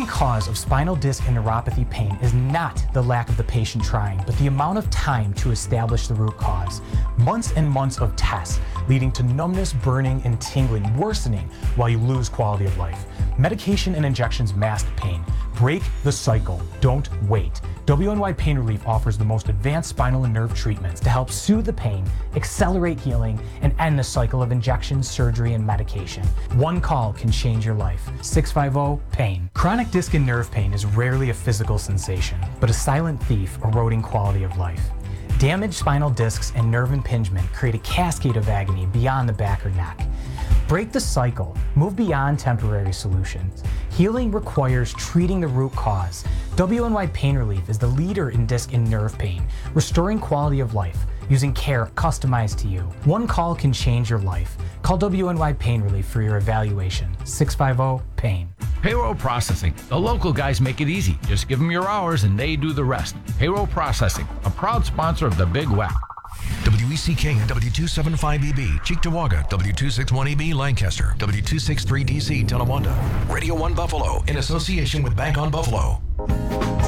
cause of spinal disc and neuropathy pain is not the lack of the patient trying, but the amount of time to establish the root cause. Months and months of tests leading to numbness, burning, and tingling worsening while you lose quality of life. Medication and injections mask pain. Break the cycle. Don't wait. WNY Pain Relief offers the most advanced spinal and nerve treatments to help soothe the pain, accelerate healing, and end the cycle of injections, surgery, and medication. One call can change your life. 650-PAIN. Chronic disc and nerve pain is rarely a physical sensation, but a silent thief eroding quality of life. Damaged spinal discs and nerve impingement create a cascade of agony beyond the back or neck. Break the cycle. Move beyond temporary solutions. Healing requires treating the root cause. WNY Pain Relief is the leader in disc and nerve pain, restoring quality of life using care customized to you. One call can change your life. Call WNY Pain Relief for your evaluation. 650-PAIN. Payroll processing. The local guys make it easy. Just give them your hours and they do the rest. Payroll processing, a proud sponsor of the Big Whack. WECK and W275EB, Cheektowaga, W261EB, Lancaster, W263DC, Tonawanda, Radio 1 Buffalo, in association with Bank on Buffalo.